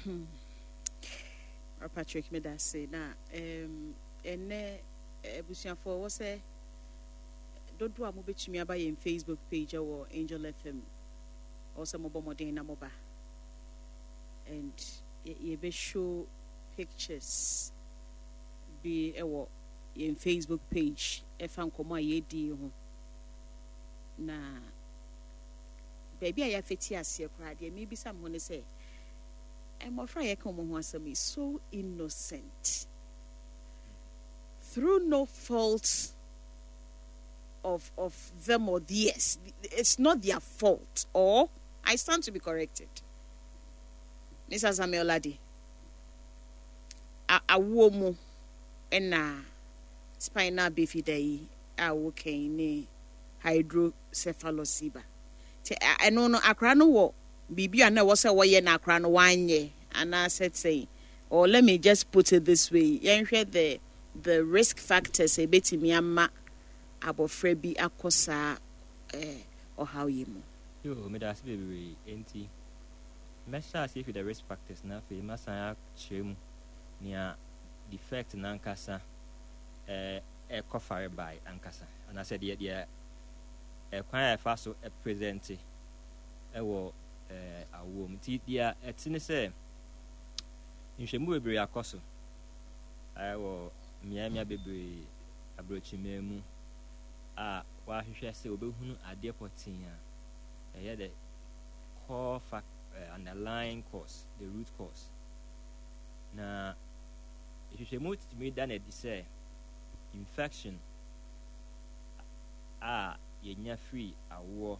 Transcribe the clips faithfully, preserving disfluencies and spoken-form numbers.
Patrick made us say na um ene ebusuafo wo say dodo amu betumi aba ye Facebook page or Angel F M also mo bomodin na moba and ye be show pictures be ewo in Facebook page e fan komo ye di ho na baby aya feti ase kra de me bi sam ho ne say I'm afraid I come on is so innocent through no fault of of them or theirs. It's not their fault, or I stand to be corrected. Missus Samueladi, a a woman and a spinal bifida a working hydrocephalosiba. I know no akrano wo. Bibi ana wose wo ye na akra no wanye ana said say or let me just put it this way yenhwe the the risk factors e betimi ama abofra bi akosa eh or how yemu yo me da se bebre enti me sha see if the risk factors na fe masanya chrem nia defect na ankasa eh e kofare by ankasa ana said ye ye e kwan e fa so e present e wo eh awo mti dia etine se nhwemu bebre akoso ayo miamia bebre abrochimemu a wa hwehwe se obehunu ade potin a eye the core fact uh, underlying cause the root cause na nhwemu timi da na di se infection a yenya free awo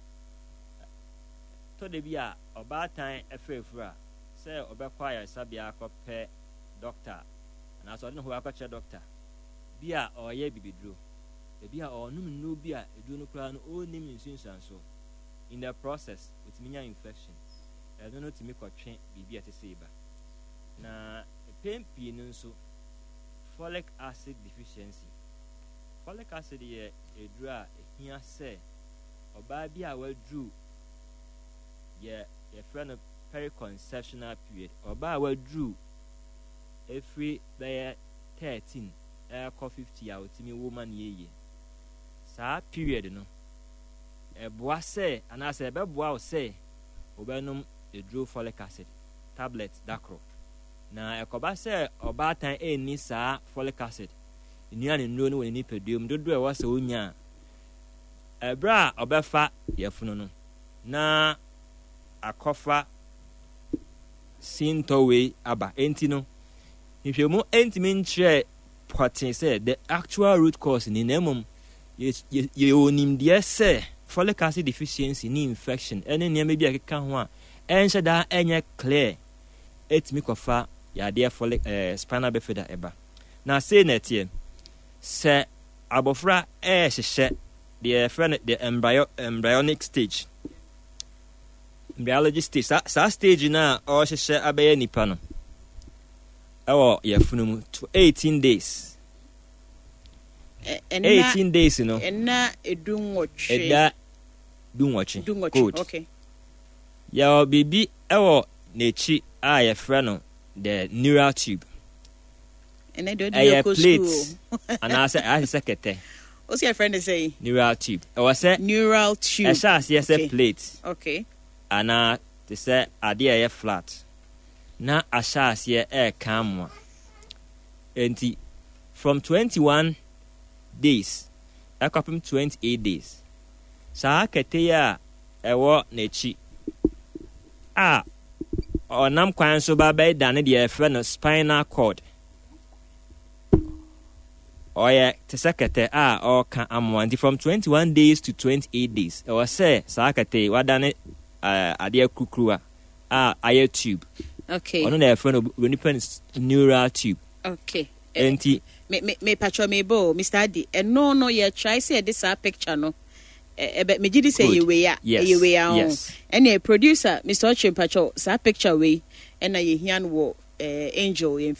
to de bia obatan efrefra say obekwa sabia akopɛ doctor na so de ho akɔche doctor bia oye bibidro e bia onum no bia eduro no kra no onim nsunsan so in the process it minya infection e no no timi kɔtwe bibia te seba na pain pi no so folic acid deficiency folic acid ye eduro a ehia say oba bia wadru yeah, your friend of periconceptional period. Or by what drew every day thirteen, air fifty out to me woman ye. Sa period no. A boy say, and I say, a boy say, Obenum a drew folic acid tablet, dacro. Now a coba say, or bad time a nisa folic acid. In yan and no when you pedium, do do a was a unya. A bra or befa, yafuno. Na akofa sintowe aba enti no if mo enti min tre potin say the actual root cause ni nemum ye onim de say folic acid deficiency ni infection ene ne me bi akeka ho a enhye da enye clear etimi kofa ya de folic eh, spinal bifida eba na say na tie se abofra eh hyehye the friend the embryo embryonic stage biology stage sa, sa stage na o hyehyɛ abɛyɛ nipa no ɛwɔ yɛfunu to eighteen days e, eighteen days no ɛna edunwɔtwe ɛda dunwɔtwe good okay ya bibi ɛwɔ n'echi a yɛfrɛ no the neural tube ɛna do de ko plate anaasɛ ahyehyɛ kɛtɛ what's your friend say neural tube ɛwɔ sɛ neural tube ɛhyɛ aseɛ sɛ plate okay ana te say ade aye flat na ahya ase e kan enti from twenty-one days akapim twenty-eight days saa kete ya ewo n'echi a onam kwan so ba ba da ne de efre no spinal cord oye te sekete a o kan amwanti from twenty-one days to twenty-eight days e was say saa kete wadane uh, adia kukrua ah air tube okay ono na friend of nipa neural tube okay enti me me me patcho me bo Mister Adi e no no ye try say this a picture no e be me gidi say ye we ya ye we ya and a producer Mister Ochim patcho sa picture we and na ye hian wo Angel